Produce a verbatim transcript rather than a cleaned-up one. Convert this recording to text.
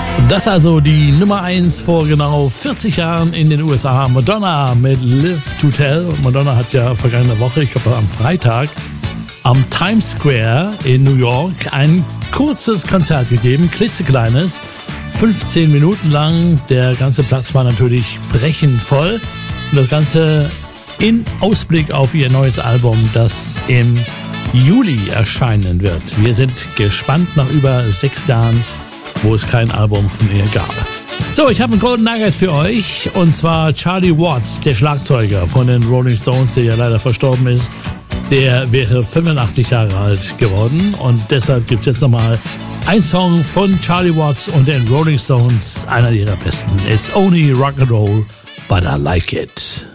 Das also die Nummer eins vor genau vierzig Jahren in den U S A. Madonna mit Live to Tell. Madonna hat ja vergangene Woche, ich glaube am Freitag, am Times Square in New York ein kurzes Konzert gegeben, klitzekleines, fünfzehn Minuten lang. Der ganze Platz war natürlich brechend voll. Und das Ganze in Ausblick auf ihr neues Album, das im Juli erscheinen wird. Wir sind gespannt nach über sechs Jahren, wo es kein Album von ihr gab. So, ich habe einen Golden Nugget für euch, und zwar Charlie Watts, der Schlagzeuger von den Rolling Stones, der ja leider verstorben ist. Der wäre fünfundachtzig Jahre alt geworden, und deshalb gibt es jetzt nochmal ein Song von Charlie Watts und den Rolling Stones, einer ihrer besten. It's only rock and roll, but I like it.